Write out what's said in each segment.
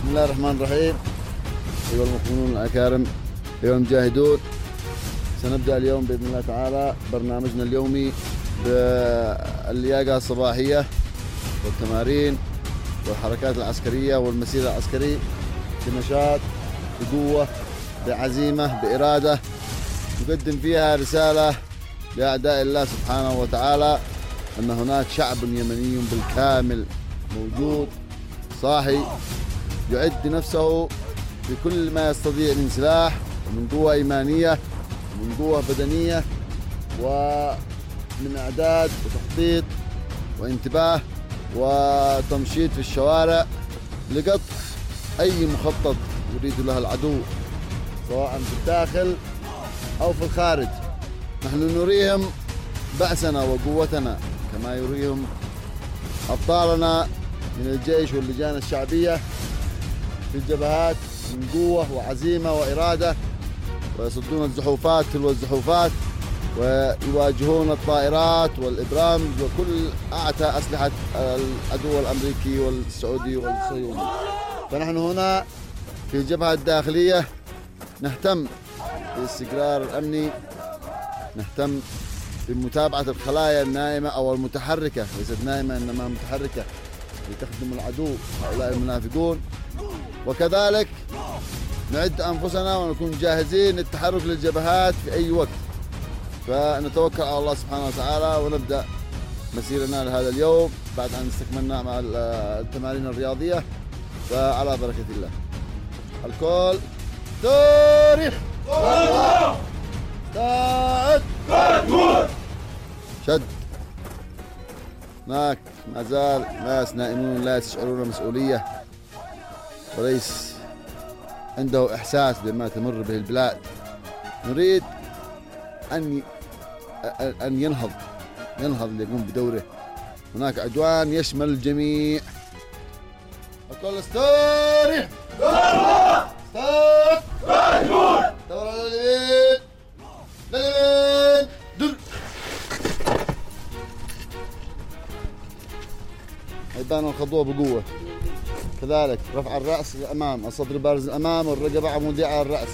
بسم الله الرحمن الرحيم. أيها المؤمنون الأكارم، أيها المجاهدون، سنبدأ اليوم بإذن الله تعالى برنامجنا اليومي باللياقة الصباحية والتمارين والحركات العسكرية والمسير العسكري بنشاط، بقوة، بعزيمة، بإرادة، نقدم فيها رسالة لأعداء الله سبحانه وتعالى أن هناك شعب يمني بالكامل موجود صاحي يعد نفسه بكل ما يستطيع من سلاح ومن قوة إيمانية ومن قوة بدنية ومن إعداد وتخطيط وانتباه وتمشيط في الشوارع لقطع أي مخطط يريد له العدو سواء في الداخل أو في الخارج. نحن نريهم بأسنا وقوتنا كما يريهم أبطالنا من الجيش واللجان الشعبية في الجبهات من قوة وعزيمة وإرادة، ويصدون الزحوفات تلو الزحوفات ويواجهون الطائرات والإبرام وكل أعتى أسلحة العدو الأمريكي والسعودي والصهيوني. فنحن هنا في الجبهة الداخلية نهتم بالاستقرار الأمني، نهتم بمتابعة الخلايا النائمة أو المتحركة، ليست نائمة إنما متحركة لتخدم العدو هؤلاء المنافقون، وكذلك نعد أنفسنا ونكون جاهزين للتحرك للجبهات في أي وقت. فنتوكل على الله سبحانه وتعالى ونبدأ مسيرنا لهذا اليوم بعد أن استكملنا مع التمارين الرياضية، فعلى بركة الله. الكل تاريخ استعد شد. هناك ما زال ناس نائمون لا يشعرون مسؤولية وليس عنده إحساس بما تمر به البلاد. نريد أن ينهض ليقوم بدوره. هناك عدوان يشمل الجميع. الكل استريح دور على اليمين لليمين دل. يبان الخطوة بقوة. كذلك رفع الرأس للأمام، الصدر بارز الأمام والرقبة عمودية على الرأس.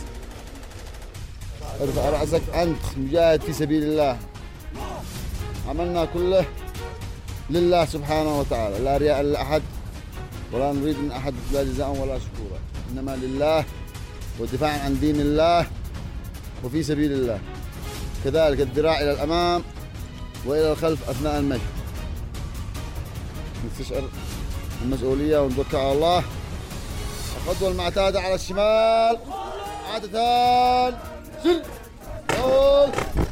ارفع رأسك، أنت مجاهد في سبيل الله. عملنا كله لله سبحانه وتعالى، لا رياء لأحد ولا نريد من أحد لا جزاء ولا شكورا، إنما لله ودفاعا عن دين الله وفي سبيل الله. كذلك الذراع إلى الأمام وإلى الخلف أثناء المشي. نستشعر المسؤولية ونتوكل على الله. الخطوة المعتادة على الشمال، عادة سل